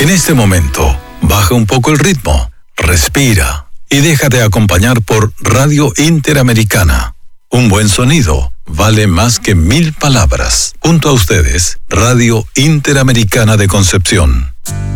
En este momento, baja un poco el ritmo, respira y déjate acompañar por Radio Interamericana. Un buen sonido vale más que 1000 palabras. Junto a ustedes, Radio Interamericana de Concepción.